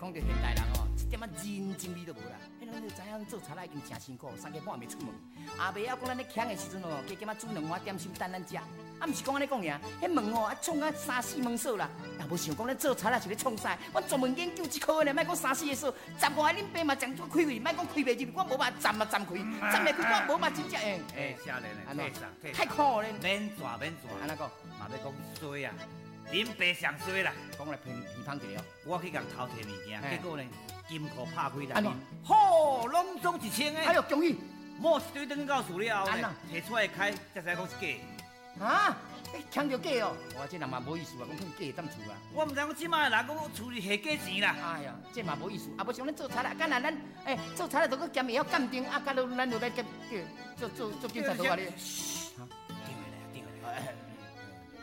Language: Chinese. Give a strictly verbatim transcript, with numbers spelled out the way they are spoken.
讲到现代人哦，一点仔人情味都无啦。迄咱就知影做贼仔已经真辛苦，三更半暝出门。阿伯啊，讲咱咧强的时阵哦，加减仔煮两碗点心等咱食。啊，毋是讲安尼讲尔，迄门哦啊创啊三四门锁啦。也无想讲咱做贼仔是咧创啥？我专门研究这科呢，莫讲三四个锁，十外恁爸嘛将做开开，莫讲开袂入，我无法站嘛站开，站袂开我无法真正诶。 诶，少年诶，退上退太苦咧。 免抓免抓， 安怎讲？ 嘛要讲衰啊！恁爸上衰啦！ 讲来偏偏芳一个哦。 我去共偷摕物件，结果呢，金库拍开来， 安怎？ 吼，拢总一千个。 哎呦，恭喜！ 某一堆等到厝了后安怎？ 摕出来开，才知讲是假。 啊！抢着假哦！哇，这人嘛无意思啊，讲放假当厝啊！ 我毋知讲即摆人讲厝里下假钱啦。 哎呀，这嘛无意思，啊，无像咱做贼啦，干那咱诶做贼啦，都搁兼会晓鉴定，啊，甲到咱落来鉴做做做警察都话你。